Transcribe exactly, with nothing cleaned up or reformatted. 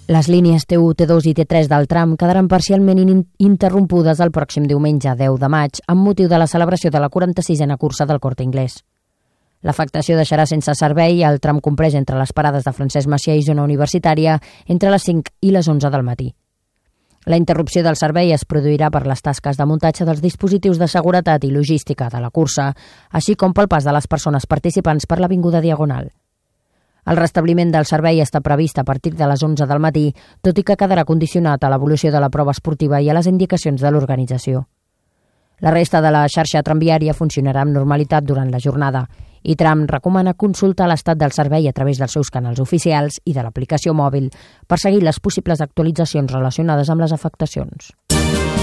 Les línies T u, T dos i T tres del tram quedaran parcialment in interrompudes el pròxim diumenge deu de maig amb motiu de la celebració de la quaranta-sisena cursa del Corte Inglés. L'afectació deixarà sense servei el tram comprès entre les parades de Francesc Macià i zona universitària entre les cinc i les onze del matí. La interrupció del servei es produirà per les tasques de muntatge dels dispositius de seguretat i logística de la cursa, així com pel pas de les persones participants per l'Avinguda Diagonal. El restabliment del servei està previst a partir de les onze del matí, tot i que quedarà condicionat a l'evolució de la prova esportiva i a les indicacions de l'organització. La resta de la xarxa tramviària funcionarà amb normalitat durant la jornada i Tram recomana consultar l'estat del servei a través dels seus canals oficials i de l'aplicació mòbil per seguir les possibles actualitzacions relacionades amb les afectacions.